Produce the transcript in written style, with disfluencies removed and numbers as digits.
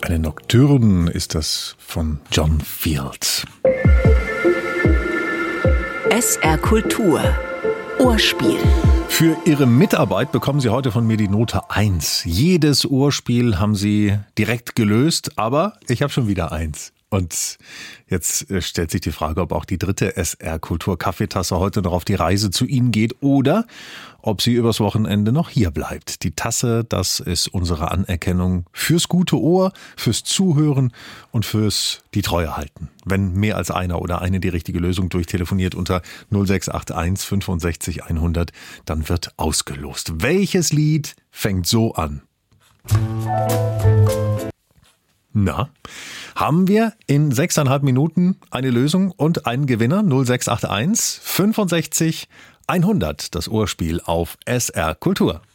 Eine Nocturne ist das von John Field. SR Kultur Ohrspiel. Für Ihre Mitarbeit bekommen Sie heute von mir die Note 1. Jedes Ohrspiel haben Sie direkt gelöst, aber ich habe schon wieder 1. Und jetzt stellt sich die Frage, ob auch die dritte SR Kultur Kaffeetasse heute noch auf die Reise zu Ihnen geht oder ob sie übers Wochenende noch hier bleibt. Die Tasse, das ist unsere Anerkennung fürs gute Ohr, fürs Zuhören und fürs die Treue halten. Wenn mehr als einer oder eine die richtige Lösung durchtelefoniert unter 0681 65 100, dann wird ausgelost. Welches Lied fängt so an? Na, haben wir in 6,5 Minuten eine Lösung und einen Gewinner? 0681 65 100, das Ohrspiel auf SR Kultur.